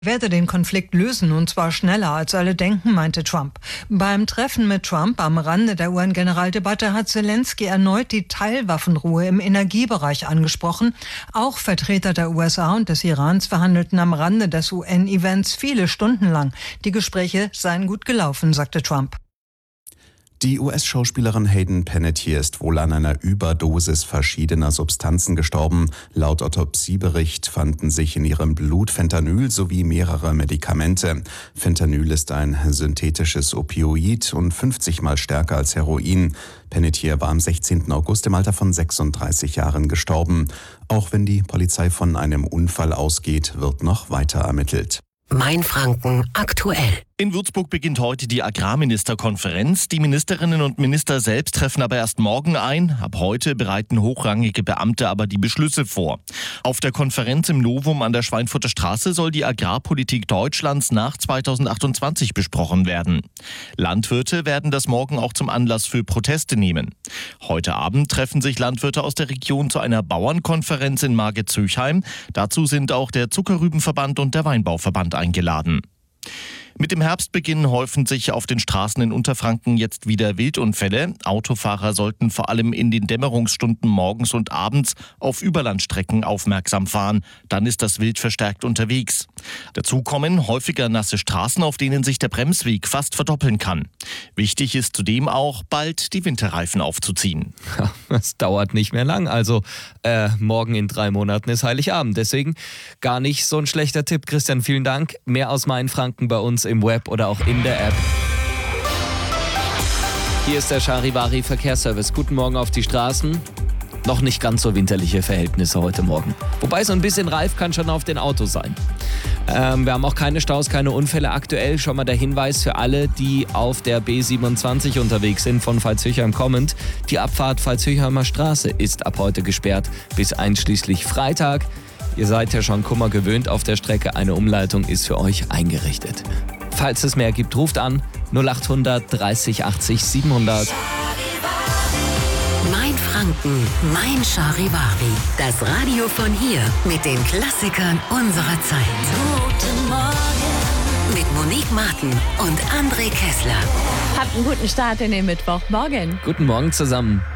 Werde den Konflikt lösen, und zwar schneller als alle denken, meinte Trump. Beim Treffen mit Trump am Rande der UN-Generaldebatte hat Zelensky erneut die Teilwaffenruhe im Energiebereich angesprochen. Auch Vertreter der USA und des Irans verhandelten am Rande des UN-Events viele Stunden lang. Die Gespräche seien gut gelaufen, sagte Trump. Die US-Schauspielerin Hayden Panettiere ist wohl an einer Überdosis verschiedener Substanzen gestorben. Laut Autopsiebericht fanden sich in ihrem Blut Fentanyl sowie mehrere Medikamente. Fentanyl ist ein synthetisches Opioid und 50-mal stärker als Heroin. Panettiere war am 16. August im Alter von 36 Jahren gestorben. Auch wenn die Polizei von einem Unfall ausgeht, wird noch weiter ermittelt. Mainfranken aktuell. In Würzburg beginnt heute die Agrarministerkonferenz. Die Ministerinnen und Minister selbst treffen aber erst morgen ein. Ab heute bereiten hochrangige Beamte aber die Beschlüsse vor. Auf der Konferenz im Novum an der Schweinfurter Straße soll die Agrarpolitik Deutschlands nach 2028 besprochen werden. Landwirte werden das morgen auch zum Anlass für Proteste nehmen. Heute Abend treffen sich Landwirte aus der Region zu einer Bauernkonferenz in Margit-Züchheim. Dazu sind auch der Zuckerrübenverband und der Weinbauverband eingeladen. Mit dem Herbstbeginn häufen sich auf den Straßen in Unterfranken jetzt wieder Wildunfälle. Autofahrer sollten vor allem in den Dämmerungsstunden morgens und abends auf Überlandstrecken aufmerksam fahren. Dann ist das Wild verstärkt unterwegs. Dazu kommen häufiger nasse Straßen, auf denen sich der Bremsweg fast verdoppeln kann. Wichtig ist zudem auch, bald die Winterreifen aufzuziehen. Das dauert nicht mehr lang. Also morgen in 3 Monaten ist Heiligabend. Deswegen gar nicht so ein schlechter Tipp. Christian, vielen Dank. Mehr aus Mainfranken bei uns im Web oder auch in der App. Hier ist der Charivari Verkehrsservice. Guten Morgen auf die Straßen. Noch nicht ganz so winterliche Verhältnisse heute Morgen. Wobei so ein bisschen reif kann schon auf den Autos sein. Wir haben auch keine Staus, keine Unfälle aktuell. Schon mal der Hinweis für alle, die auf der B27 unterwegs sind, von Veitshöchheim kommend. Die Abfahrt Veitshöchheimer Straße ist ab heute gesperrt bis einschließlich Freitag. Ihr seid ja schon Kummer gewöhnt auf der Strecke. Eine Umleitung ist für euch eingerichtet. Falls es mehr gibt, ruft an 0800 30 80 700. Mainfranken, mein Charivari. Das Radio von hier mit den Klassikern unserer Zeit. Guten Morgen. Mit Monique Martin und André Kessler. Habt einen guten Start in den Mittwochmorgen. Guten Morgen zusammen.